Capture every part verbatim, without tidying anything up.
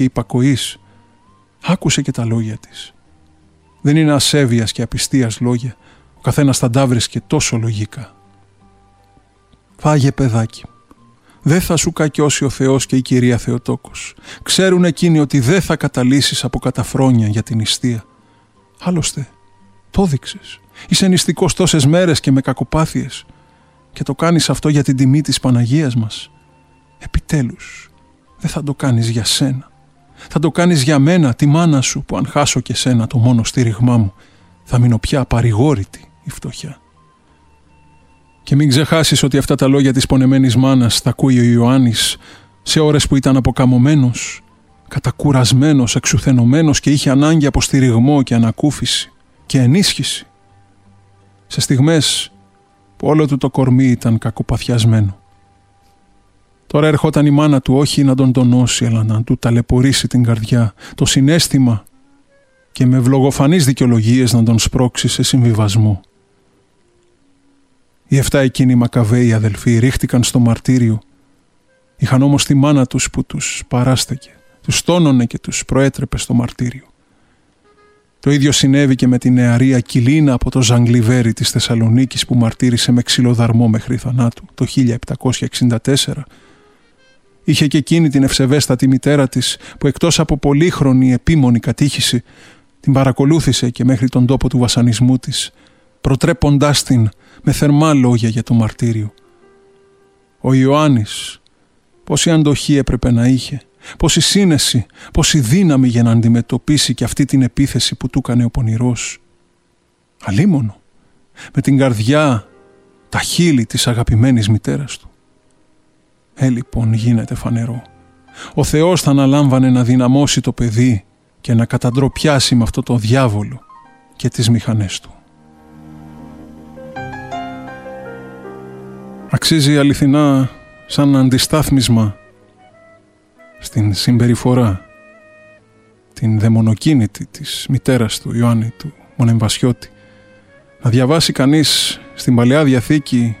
και υπακοής. Άκουσε και τα λόγια της. Δεν είναι ασέβειας και απιστίας λόγια. Ο καθένας θα τα βρίσκε τόσο λογικά. Φάγε, παιδάκι. Δεν θα σου κακιώσει ο Θεός και η κυρία Θεοτόκος. Ξέρουν εκείνοι ότι δεν θα καταλύσεις από καταφρόνια για την νηστεία. Άλλωστε, το έδειξες. Είσαι νηστικός τόσες μέρες και με κακοπάθειες. Και το κάνεις αυτό για την τιμή της Παναγίας μας. Επιτέλους, δεν θα το κάνεις για σένα. Θα το κάνεις για μένα, τη μάνα σου, που αν χάσω και σένα το μόνο στήριγμά μου, θα μείνω πια απαρηγόρητη η φτωχιά. Και μην ξεχάσεις ότι αυτά τα λόγια της πονεμένης μάνας τα ακούει ο Ιωάννης σε ώρες που ήταν αποκαμωμένος, κατακουρασμένος, εξουθενωμένος και είχε ανάγκη από στηριγμό και ανακούφιση και ενίσχυση. Σε στιγμές που όλο του το κορμί ήταν κακοπαθιασμένο. Τώρα ερχόταν η μάνα του όχι να τον τονώσει, αλλά να του ταλαιπωρήσει την καρδιά, το συναίσθημα και με ευλογοφανείς δικαιολογίες να τον σπρώξει σε συμβιβασμό. Οι εφτά εκείνοι Μακαβαίοι αδελφοί ρίχτηκαν στο μαρτύριο. Είχαν όμως τη μάνα τους που τους παράστεκε, τους τόνωνε και τους προέτρεπε στο μαρτύριο. Το ίδιο συνέβη και με την νεαρή Ακυλίνα από το Ζαγκλιβέρι της Θεσσαλονίκης που μαρτύρησε με ξυλοδαρμό μέχρι θανάτου το χίλια επτακόσια εξήντα τέσσερα. Είχε και εκείνη την ευσεβέστατη μητέρα της που εκτός από πολύχρονη επίμονη κατήχηση την παρακολούθησε και μέχρι τον τόπο του βασανισμού της, προτρέποντάς την με θερμά λόγια για το μαρτύριο. Ο Ιωάννης, πόση αντοχή έπρεπε να είχε, πόση σύνεση, πόση δύναμη για να αντιμετωπίσει και αυτή την επίθεση που του έκανε ο πονηρός. Αλίμονο, με την καρδιά, τα χείλη της αγαπημένης μητέρας του. Ε, λοιπόν, γίνεται φανερό. Ο Θεός θα αναλάμβανε να δυναμώσει το παιδί και να καταντροπιάσει με αυτό το διάβολο και τις μηχανές του. Αξίζει αληθινά σαν αντιστάθμισμα στην συμπεριφορά, την δαιμονοκίνητη της μητέρας του Ιωάννη του Μονεμβασιώτη, να διαβάσει κανείς στην Παλαιά Διαθήκη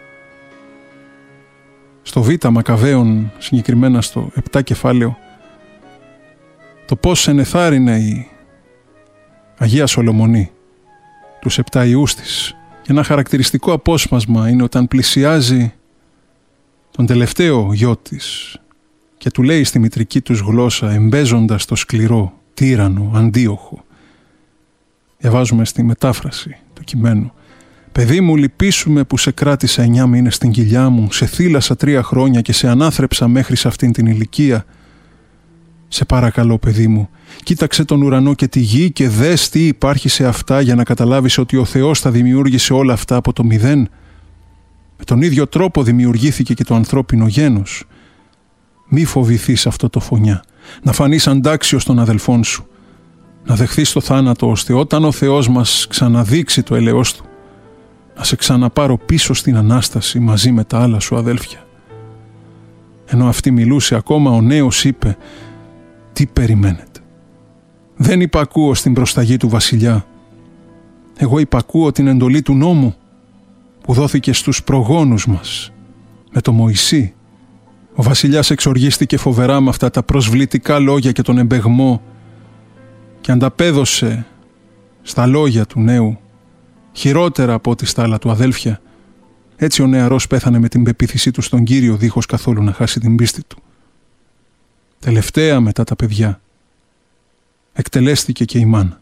στο Β Μακαβαίων, συγκεκριμένα στο επτά κεφάλαιο, το πώς ενεθάρρυνε η Αγία Σολομονή τους επτά ιούς της. Ένα χαρακτηριστικό απόσπασμα είναι όταν πλησιάζει τον τελευταίο γιο της και του λέει στη μητρική τους γλώσσα, εμπέζοντας το σκληρό, τύραννο, αντίοχο. Διαβάζουμε στη μετάφραση του κειμένου. «Παιδί μου, λυπήσουμε που σε κράτησα εννιά μήνες στην κοιλιά μου, σε θύλασα τρία χρόνια και σε ανάθρεψα μέχρι σε αυτήν την ηλικία. Σε παρακαλώ, παιδί μου, κοίταξε τον ουρανό και τη γη και δες τι υπάρχει σε αυτά για να καταλάβεις ότι ο Θεός θα δημιούργησε όλα αυτά από το μηδέν. Με τον ίδιο τρόπο δημιουργήθηκε και το ανθρώπινο γένος. Μη φοβηθείς αυτό το φωνιά, να φανείς αντάξιος των αδελφών σου, να δεχθείς το θάνατο ώστε όταν ο Θεός μας ξαναδείξει το έλεος του, να σε ξαναπάρω πίσω στην Ανάσταση μαζί με τα άλλα σου αδέλφια». Ενώ αυτή μιλούσε ακόμα, ο νέος είπε, «Τι περιμένετε? Δεν υπακούω στην προσταγή του βασιλιά. Εγώ υπακούω την εντολή του νόμου που δόθηκε στους προγόνους μας με το Μωυσή». Ο βασιλιάς εξοργίστηκε φοβερά με αυτά τα προσβλητικά λόγια και τον εμπεγμό και ανταπέδωσε στα λόγια του νέου χειρότερα από ό,τι στα άλλα του αδέλφια. Έτσι ο νεαρός πέθανε με την πεποίθησή του στον Κύριο δίχως καθόλου να χάσει την πίστη του. Τελευταία μετά τα παιδιά εκτελέστηκε και η μάνα.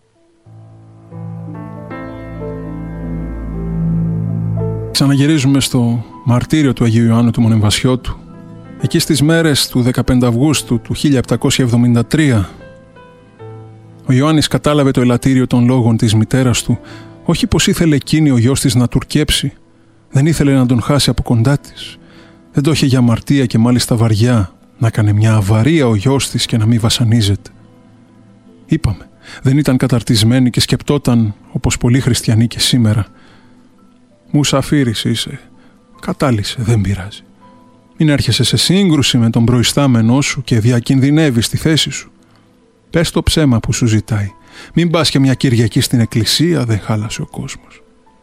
Ξαναγυρίζουμε στο μαρτύριο του Αγίου Ιωάννου του Μονεμβασιώτου. Εκεί στις μέρες του δεκαπέντε Αυγούστου του χίλια επτακόσια εβδομήντα τρία ο Ιωάννης κατάλαβε το ελαττήριο των λόγων της μητέρας του, όχι πως ήθελε εκείνη ο γιος της να τουρκέψει, δεν ήθελε να τον χάσει από κοντά της, δεν το είχε για αμαρτία και μάλιστα βαριά να κάνει μια αβαρία ο γιος της και να μην βασανίζεται. Είπαμε, δεν ήταν καταρτισμένη και σκεπτόταν όπως πολλοί χριστιανοί και σήμερα. «Μουσαφίρης είσαι, κατάλυσε, δεν πειράζει. Μην έρχεσαι σε σύγκρουση με τον προϊστάμενό σου και διακινδυνεύεις τη θέση σου. Πες το ψέμα που σου ζητάει. Μην πας και μια Κυριακή στην εκκλησία, δεν χάλασε ο κόσμος».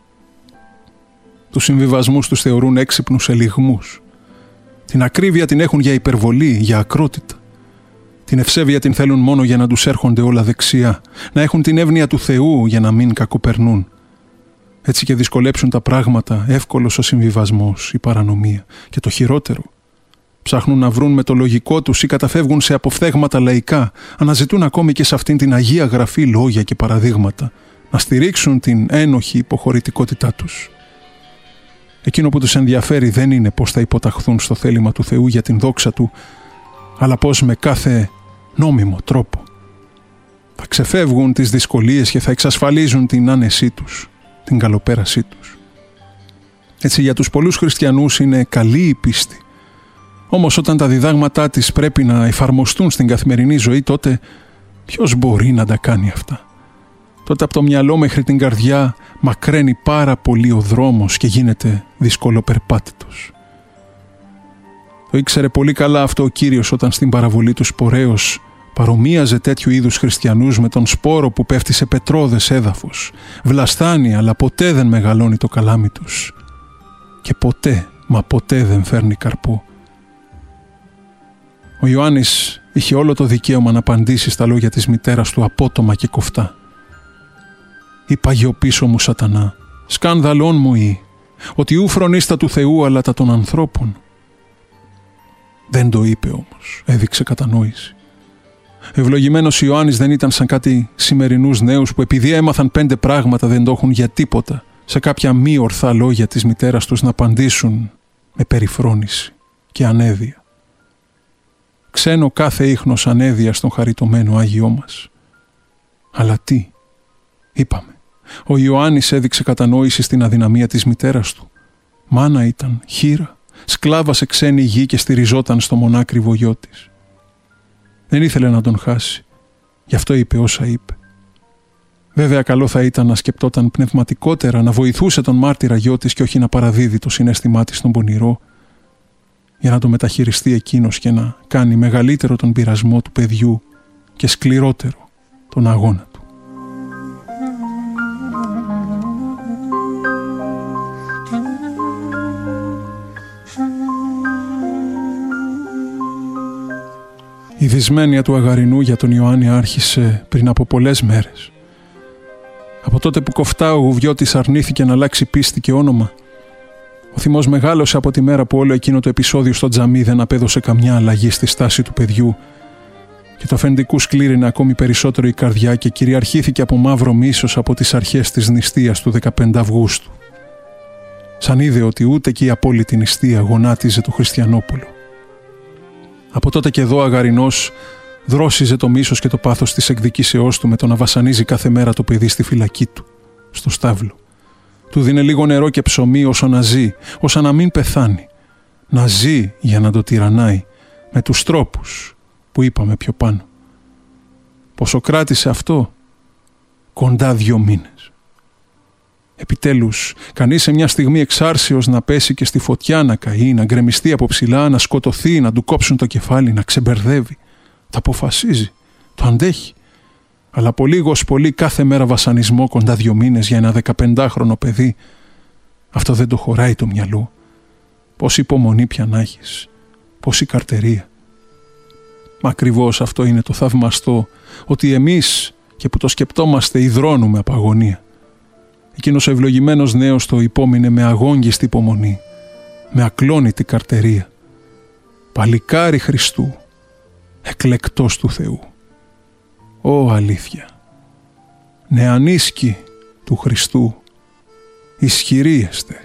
Τους συμβιβασμούς τους θεωρούν έξυπνους ελιγμούς. Την ακρίβεια την έχουν για υπερβολή, για ακρότητα. Την ευσέβεια την θέλουν μόνο για να τους έρχονται όλα δεξιά, να έχουν την εύνοια του Θεού για να μην κακοπερνούν. Έτσι και δυσκολέψουν τα πράγματα, εύκολος ο συμβιβασμός, η παρανομία. Και το χειρότερο, ψάχνουν να βρουν με το λογικό τους ή καταφεύγουν σε αποφθέγματα λαϊκά, αναζητούν ακόμη και σε αυτήν την Αγία Γραφή λόγια και παραδείγματα, να στηρίξουν την ένοχη υποχωρητικότητά τους. Εκείνο που τους ενδιαφέρει δεν είναι πώς θα υποταχθούν στο θέλημα του Θεού για την δόξα Του, αλλά πώς με κάθε νόμιμο τρόπο θα ξεφεύγουν τις δυσκολίες και θα εξασφαλίζουν την άνεσή τους, την καλοπέρασή τους. Έτσι για τους πολλούς χριστιανούς είναι καλή η πίστη. Όμως όταν τα διδάγματά της πρέπει να εφαρμοστούν στην καθημερινή ζωή, τότε ποιος μπορεί να τα κάνει αυτά? Τότε από το μυαλό μέχρι την καρδιά μακραίνει πάρα πολύ ο δρόμος και γίνεται δυσκολοπερπάτητος. Το ήξερε πολύ καλά αυτό ο Κύριος όταν στην παραβολή του Σπορέως παρομοίαζε τέτοιου είδους χριστιανούς με τον σπόρο που πέφτει σε πετρώδες έδαφος. Βλαστάνει, αλλά ποτέ δεν μεγαλώνει το καλάμι τους. Και ποτέ, μα ποτέ δεν φέρνει καρπό. Ο Ιωάννης είχε όλο το δικαίωμα να απαντήσει στα λόγια της μητέρας του απότομα και κοφτά. «Είπα γιο πίσω μου σατανά, σκάνδαλόν μου ή, ότι ου φρονίστα του Θεού αλλά τα των ανθρώπων». Δεν το είπε όμως, έδειξε κατανόηση. Ευλογημένος Ιωάννης δεν ήταν σαν κάτι σημερινούς νέους που επειδή έμαθαν πέντε πράγματα δεν το έχουν για τίποτα, σε κάποια μη ορθά λόγια της μητέρας τους να απαντήσουν με περιφρόνηση και ανέδεια. Ξένο κάθε ίχνος ανέδεια στον χαριτωμένο Άγιό μας. Αλλά τι, είπαμε, ο Ιωάννης έδειξε κατανόηση στην αδυναμία της μητέρας του. Μάνα ήταν, χήρα, σκλάβα σε ξένη γη και στηριζόταν στο μονάκριβο γιο της. Δεν ήθελε να τον χάσει, γι' αυτό είπε όσα είπε. Βέβαια καλό θα ήταν να σκεπτόταν πνευματικότερα, να βοηθούσε τον μάρτυρα γιο της και όχι να παραδίδει το συναίσθημά της στον πονηρό, για να το μεταχειριστεί εκείνος και να κάνει μεγαλύτερο τον πειρασμό του παιδιού και σκληρότερο τον αγώνα του. Η δυσμένεια του Αγαρινού για τον Ιωάννη άρχισε πριν από πολλές μέρες. Από τότε που κοφτά ο γουβιώτης αρνήθηκε να αλλάξει πίστη και όνομα, ο θυμός μεγάλωσε από τη μέρα που όλο εκείνο το επεισόδιο στο τζαμί δεν απέδωσε καμιά αλλαγή στη στάση του παιδιού και το αφεντικού σκλήρινε ακόμη περισσότερο η καρδιά και κυριαρχήθηκε από μαύρο μίσος από τις αρχές της νηστείας του δεκαπέντε Αυγούστου. Σαν είδε ότι ούτε και η απόλυτη νηστεία γονάτιζε το Χριστιανόπουλο. Από τότε και εδώ ο Αγαρινός δρόσιζε το μίσος και το πάθος της εκδικήσεώς του με το να βασανίζει κάθε μέρα το παιδί στη φυλακή του, στο στάβλο. Του δίνε λίγο νερό και ψωμί όσο να ζει, όσο να μην πεθάνει. Να ζει για να το τυραννάει με τους τρόπους που είπαμε πιο πάνω. Πόσο κράτησε αυτό? Κοντά δύο μήνες. Επιτέλους, κανείς σε μια στιγμή εξάρσεως να πέσει και στη φωτιά να καεί, να γκρεμιστεί από ψηλά, να σκοτωθεί, να του κόψουν το κεφάλι, να ξεμπερδεύει. Το αποφασίζει, το αντέχει. Αλλά από λίγος πολύ κάθε μέρα βασανισμό κοντά δύο μήνες για ένα δεκαπεντάχρονο παιδί, αυτό δεν το χωράει το μυαλό. Πόση υπομονή πια να έχεις, πόση καρτερία. Μα ακριβώς αυτό είναι το θαυμαστό, ότι εμείς και που το σκεπτόμαστε υδρώνουμε από αγωνία. Εκείνος ο ευλογημένος νέος το υπόμεινε με αγόγγιστη υπομονή, με ακλόνητη καρτερία. Παλικάρι Χριστού, εκλεκτός του Θεού. Ω αλήθεια, νεανίσκη του Χριστού, ισχυροί εστε.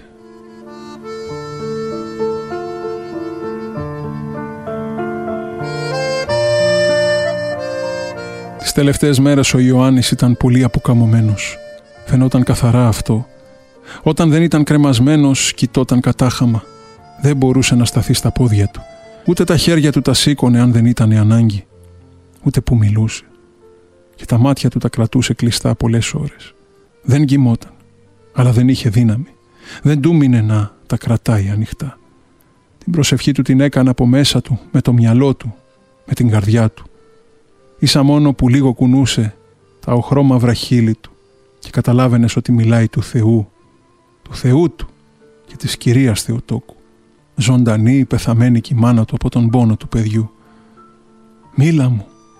Τις τελευταίες μέρες ο Ιωάννης ήταν πολύ αποκαμωμένος. Φαινόταν καθαρά αυτό. Όταν δεν ήταν κρεμασμένος, κοιτόταν κατάχαμα. Δεν μπορούσε να σταθεί στα πόδια του. Ούτε τα χέρια του τα σήκωνε αν δεν ήταν η ανάγκη. Ούτε που μιλούσε. Και τα μάτια του τα κρατούσε κλειστά πολλές ώρες. Δεν κοιμόταν, αλλά δεν είχε δύναμη. Δεν του μείνε να τα κρατάει ανοιχτά. Την προσευχή του την έκανε από μέσα του, με το μυαλό του, με την καρδιά του. Ίσα μόνο που λίγο κουνούσε τα οχρώμαυρα χείλη του και καταλάβαινες ότι μιλάει του Θεού, του Θεού του και της Κυρίας Θεοτόκου. Ζωντανή, πεθαμένη κι η μάνα του από τον πόνο του παιδιού. «Μίλα μου»,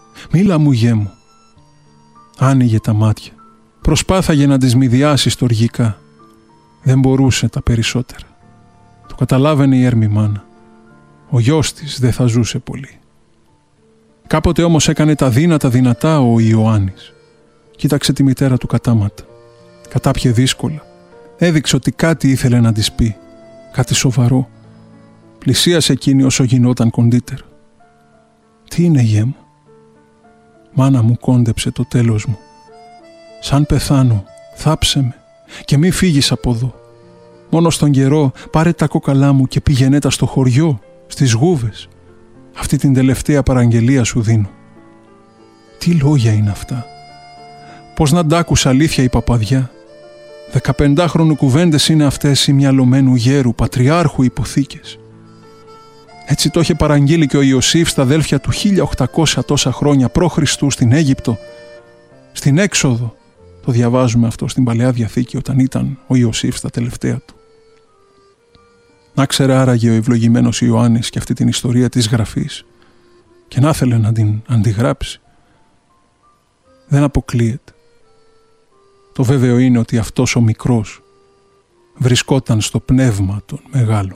Μίλα μου, γιέ μου. Άνοιγε τα μάτια. Προσπάθαγε να τις μηδιάσει στοργικά. Δεν μπορούσε τα περισσότερα. Το καταλάβαινε η έρμη μάνα. Ο γιος της δεν θα ζούσε πολύ. Κάποτε όμως έκανε τα δύνατα δυνατά ο Ιωάννης. Κοίταξε τη μητέρα του κατάματα. Κατάπιε δύσκολα. Έδειξε ότι κάτι ήθελε να της πει. Κάτι σοβαρό. Πλησίασε εκείνη όσο γινόταν κοντύτερα. «Τι είναι, γιέ μου?» «Μάνα μου, κόντεψε το τέλος μου. Σαν πεθάνω, θάψε με και μη φύγεις από εδώ. Μόνο στον καιρό πάρε τα κόκαλά μου και πήγαινε τα στο χωριό, στις γούβες. Αυτή την τελευταία παραγγελία σου δίνω». Τι λόγια είναι αυτά? Πώς να τ' άκουσα αλήθεια η παπαδιά? Δεκαπεντάχρονου κουβέντες είναι αυτές οι μυαλωμένου γέρου, πατριάρχου υποθήκες. Έτσι το είχε παραγγείλει και ο Ιωσήφ στα αδέλφια του χίλια οκτακόσια τόσα χρόνια προ Χριστού στην Αίγυπτο. Στην Έξοδο το διαβάζουμε αυτό στην Παλαιά Διαθήκη, όταν ήταν ο Ιωσήφ στα τελευταία του. Να ξέρε άραγε ο ευλογημένος Ιωάννης και αυτή την ιστορία της γραφής και να ήθελε να την αντιγράψει. Δεν αποκλείεται. Το βέβαιο είναι ότι αυτός ο μικρός βρισκόταν στο πνεύμα των μεγάλων.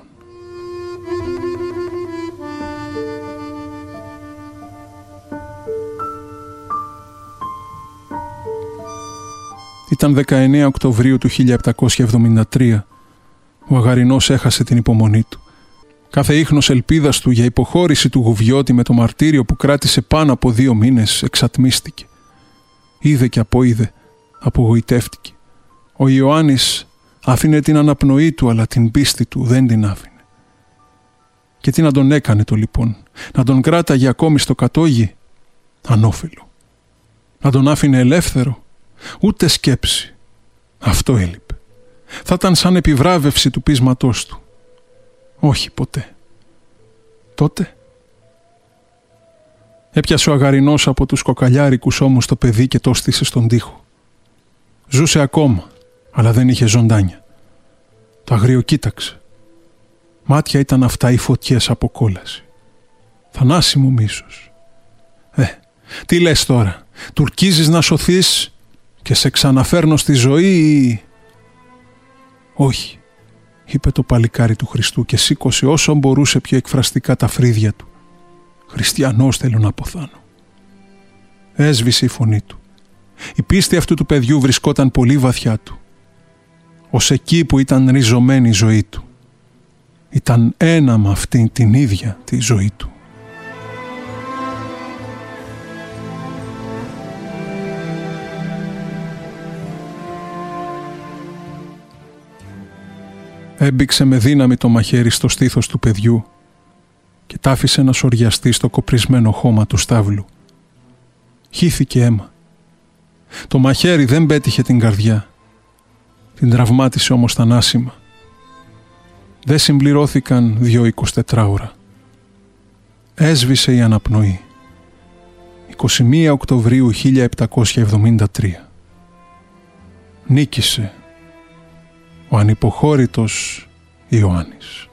Ήταν δεκαεννέα Οκτωβρίου του χίλια επτακόσια εβδομήντα τρία. Ο Αγαρινός έχασε την υπομονή του. Κάθε ίχνος ελπίδας του για υποχώρηση του Γουβιώτη με το μαρτύριο που κράτησε πάνω από δύο μήνες εξατμίστηκε. Είδε και αποείδε, απογοητεύτηκε. Ο Ιωάννης άφηνε την αναπνοή του, αλλά την πίστη του δεν την άφηνε. Και τι να τον έκανε το λοιπόν? Να τον κράταγε ακόμη στο κατόγι? Ανώφελο. Να τον άφηνε ελεύθερο? Ούτε σκέψη. Αυτό έλειπε. Θα ήταν σαν επιβράβευση του πείσματός του. Όχι ποτέ. Τότε έπιασε ο Αγαρινός από τους κοκαλιάρικους ώμους το παιδί και το στήσε στον τοίχο. Ζούσε ακόμα, αλλά δεν είχε ζωντάνια. Το αγρίο κοίταξε. Μάτια ήταν αυτά οι φωτιές από κόλαση. Θανάσιμο μίσος. Ε, τι λες τώρα? Τουρκίζεις να σωθείς και σε ξαναφέρνω στη ζωή ή... Όχι, είπε το παλικάρι του Χριστού και σήκωσε όσο μπορούσε πιο εκφραστικά τα φρύδια του. Χριστιανός θέλω να αποθάνω. Έσβησε η φωνή του. Η πίστη αυτού του παιδιού βρισκόταν πολύ βαθιά του. Ως εκεί που ήταν ριζωμένη η ζωή του. Ήταν ένα με αυτήν την ίδια τη ζωή του. Έμπηξε με δύναμη το μαχαίρι στο στήθος του παιδιού και τ' άφησε να σοριαστεί στο κοπρισμένο χώμα του στάβλου. Χύθηκε αίμα. Το μαχαίρι δεν πέτυχε την καρδιά. Την τραυμάτισε όμως θανάσιμα. Δεν συμπληρώθηκαν δυο εικοσιτετράωρα. Έσβησε η αναπνοή. εικοστή πρώτη Οκτωβρίου χίλια επτακόσια εβδομήντα τρία. Νίκησε ο ανυποχώρητος Ιωάννης.